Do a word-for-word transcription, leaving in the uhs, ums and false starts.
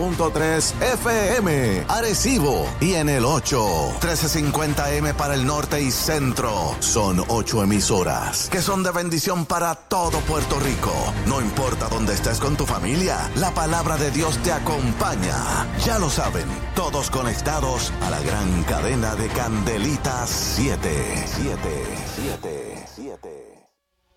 punto tres F M, Arecibo, y en el ocho, trece cincuenta M para el norte y centro. Son ocho emisoras que son de bendición para todo Puerto Rico. No importa dónde estés con tu familia, la palabra de Dios te acompaña. Ya lo saben, todos conectados a la gran cadena de Candelitas siete. siete, siete.